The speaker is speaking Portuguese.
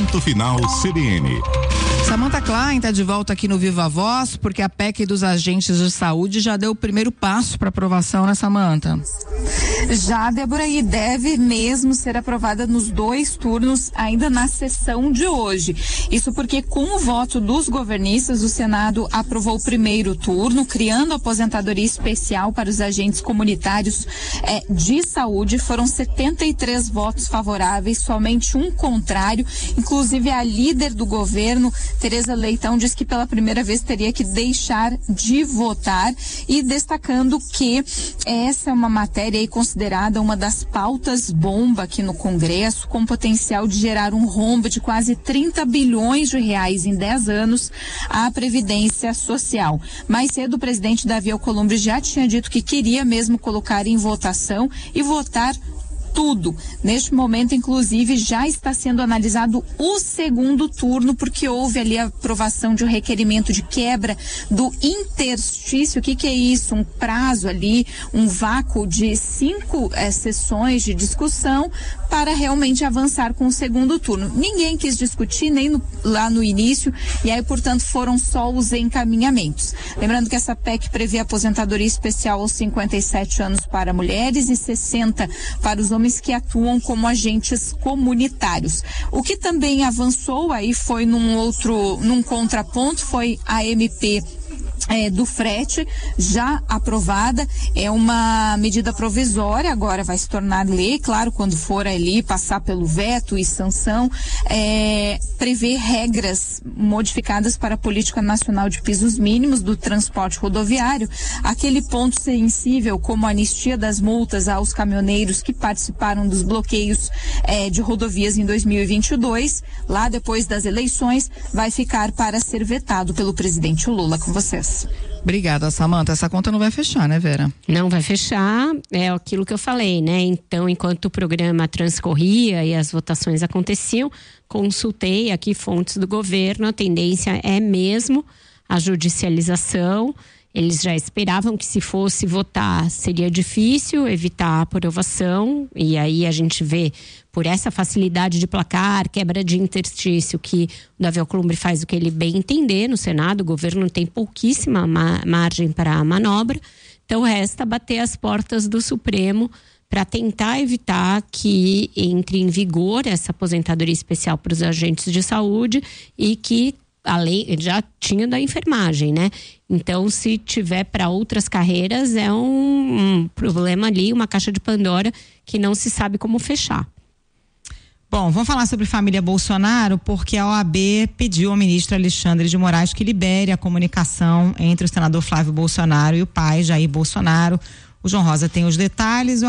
Ponto Final CBN. Samantha Klein está de volta aqui no Viva Voz, porque a PEC dos agentes de saúde já deu o primeiro passo para aprovação, né, Samantha? Já, Débora, e deve mesmo ser aprovada nos 2 turnos ainda na sessão de hoje. Isso porque, com o voto dos governistas, o Senado aprovou o primeiro turno, criando aposentadoria especial para os agentes comunitários de saúde. Foram 73 votos favoráveis, somente um contrário. Inclusive, a líder do governo, Tereza Leitão, diz que pela primeira vez teria que deixar de votar, e destacando que essa é uma matéria aí considerada uma das pautas bomba aqui no Congresso, com potencial de gerar um rombo de quase 30 bilhões de reais em 10 anos à Previdência Social. Mais cedo, o presidente Davi Alcolumbre já tinha dito que queria mesmo colocar em votação e votar tudo. Neste momento, inclusive, já está sendo analisado o segundo turno, porque houve ali a aprovação de um requerimento de quebra do interstício. O que é isso? Um prazo ali, um vácuo de 5 sessões de discussão para realmente avançar com o segundo turno. Ninguém quis discutir, nem lá no início, e aí, portanto, foram só os encaminhamentos. Lembrando que essa PEC prevê aposentadoria especial aos 57 anos para mulheres e 60 para os homens que atuam como agentes comunitários. O que também avançou aí foi num contraponto, foi a MP do frete, já aprovada. É uma medida provisória, agora vai se tornar lei, claro, quando for ali passar pelo veto e sanção. Prevê regras modificadas para a Política Nacional de Pisos Mínimos do Transporte Rodoviário, aquele ponto sensível como a anistia das multas aos caminhoneiros que participaram dos bloqueios de rodovias em 2022, lá depois das eleições, vai ficar para ser vetado pelo presidente Lula. Com vocês. Obrigada, Samantha. Essa conta não vai fechar, né, Vera? Não vai fechar, é aquilo que eu falei, né? Então, enquanto o programa transcorria e as votações aconteciam, consultei aqui fontes do governo, a tendência é mesmo a judicialização. Eles já esperavam que, se fosse votar, seria difícil evitar a aprovação, e aí a gente vê, por essa facilidade de placar, quebra de interstício, que o Davi Alcolumbre faz o que ele bem entender no Senado. O governo tem pouquíssima margem para a manobra, então resta bater as portas do Supremo para tentar evitar que entre em vigor essa aposentadoria especial para os agentes de saúde, e que a lei já tinha da enfermagem, né? Então, se tiver para outras carreiras, é um problema ali, uma caixa de Pandora que não se sabe como fechar. Bom, vamos falar sobre família Bolsonaro, porque a OAB pediu ao ministro Alexandre de Moraes que libere a comunicação entre o senador Flávio Bolsonaro e o pai, Jair Bolsonaro. O João Rosa tem os detalhes.